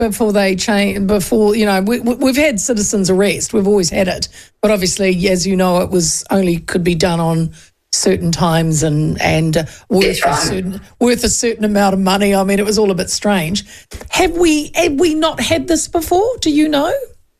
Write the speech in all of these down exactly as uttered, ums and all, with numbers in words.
before they change, before, you know, we, we've had citizens arrest. We've always had it. But obviously, as you know, it was only could be done on certain times and, and uh, worth, right. a certain, worth a certain amount of money. I mean, it was all a bit strange. Have we, have we not had this before? Do you know?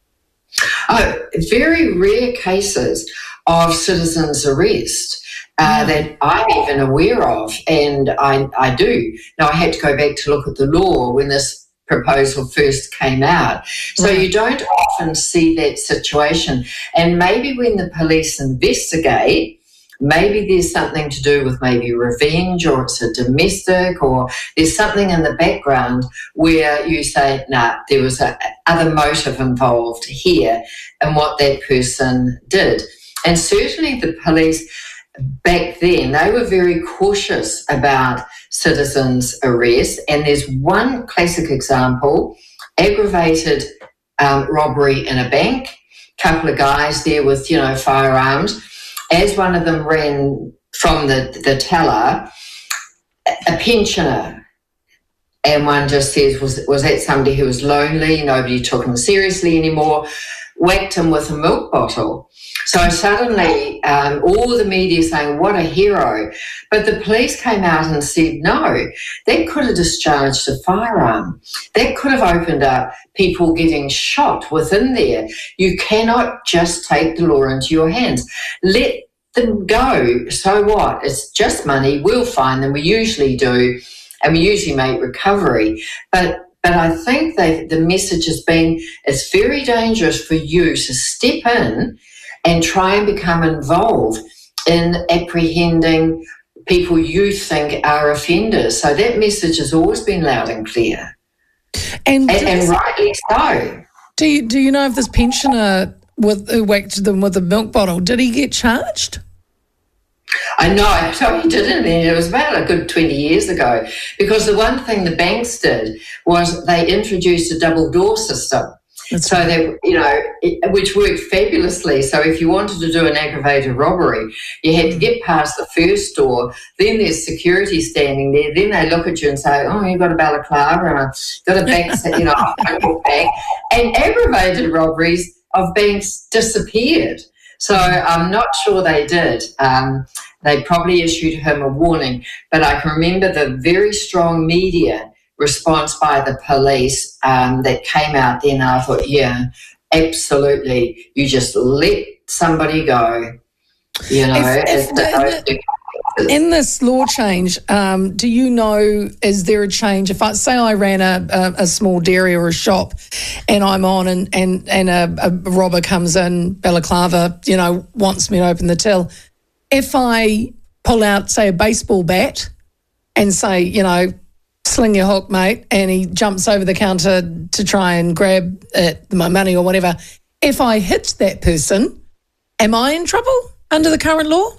Oh, very rare cases of citizens arrest. Uh, that I'm even aware of, and I, I do. Now, I had to go back to look at the law when this proposal first came out. So right. you don't often see that situation. And maybe when the police investigate, maybe there's something to do with maybe revenge, or it's a domestic, or there's something in the background where you say, nah, there was a other motive involved here in what that person did. And certainly the police back then, they were very cautious about citizens' arrest. And there's one classic example, aggravated um, robbery in a bank, couple of guys there with, you know, firearms. As one of them ran from the, the teller, a pensioner, and one just says, was, was that somebody who was lonely, nobody took him seriously anymore, whacked him with a milk bottle. So suddenly um, all the media saying, what a hero. But the police came out and said, no, that could have discharged a firearm. That could have opened up people getting shot within there. You cannot just take the law into your hands. Let them go. So what? It's just money. We'll find them. We usually do. And we usually make recovery. But But I think they, the message has been, it's very dangerous for you to step in and try and become involved in apprehending people you think are offenders. So that message has always been loud and clear, and, and, and rightly so. Do you, do you know if this pensioner with, who whacked them with a milk bottle, did he get charged? I know, so he didn't, and it was about a good twenty years ago, because the one thing the banks did was they introduced a double door system. That's so right. That, you know, it, which worked fabulously. So if you wanted to do an aggravated robbery, you had to get past the first door, then there's security standing there, then they look at you and say, oh, you've got a balaclava and I've got a back, you know, a bag. And aggravated robberies of banks disappeared. So I'm not sure they did. Um, they probably issued him a warning. But I can remember the very strong media response by the police um, that came out then. I thought, yeah, absolutely. You just let somebody go, you know. If, if the, in this law change, um, do you know, is there a change? If I say I ran a, a, a small dairy or a shop and I'm on and, and, and a, a robber comes in, balaclava, you know, wants me to open the till, if I pull out, say, a baseball bat and say, you know, sling your hook, mate, and he jumps over the counter to try and grab it, my money or whatever, if I hit that person, am I in trouble under the current law?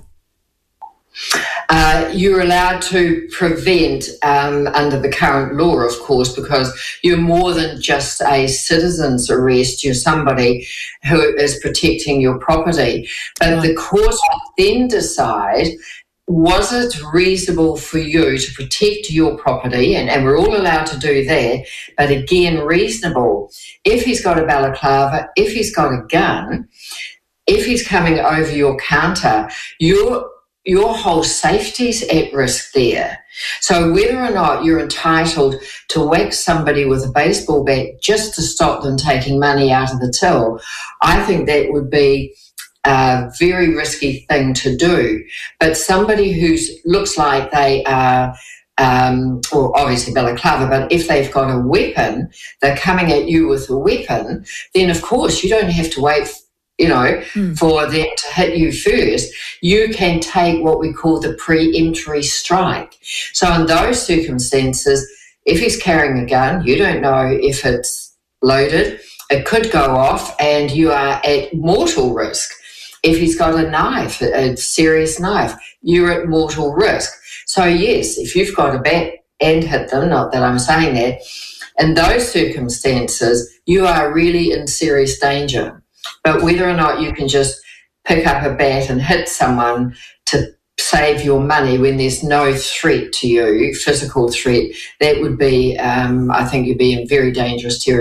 Uh, you're allowed to prevent um, under the current law, of course, because you're more than just a citizen's arrest. You're somebody who is protecting your property. But right. The court would then decide, was it reasonable for you to protect your property? And, and we're all allowed to do that. But again, reasonable. If he's got a balaclava, if he's got a gun, if he's coming over your counter, you're your whole safety's at risk there. So whether or not you're entitled to whack somebody with a baseball bat just to stop them taking money out of the till, I think that would be a very risky thing to do. But somebody who looks like they are, um, well, obviously balaclava, but if they've got a weapon, they're coming at you with a weapon, then of course you don't have to wait you know, mm. for them to hit you first. You can take what we call the pre-emptory strike. So in those circumstances, if he's carrying a gun, you don't know if it's loaded, it could go off and you are at mortal risk. If he's got a knife, a serious knife, you're at mortal risk. So yes, if you've got a bat and hit them, not that I'm saying that, in those circumstances, you are really in serious danger. But whether or not you can just pick up a bat and hit someone to save your money when there's no threat to you, physical threat, that would be, um, I think you'd be in very dangerous territory.